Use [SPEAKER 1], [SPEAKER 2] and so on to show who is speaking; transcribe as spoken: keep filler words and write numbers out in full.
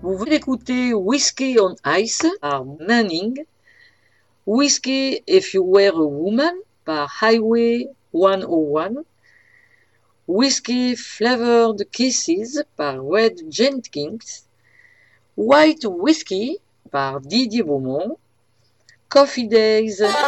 [SPEAKER 1] Vous venez d'écouter Whiskey on Ice par Manning, Whiskey If You Were a Woman par Highway cent un, Whiskey Flavored Kisses par Red Jenkins, White Whiskey par Didier Beaumont, Coffee Days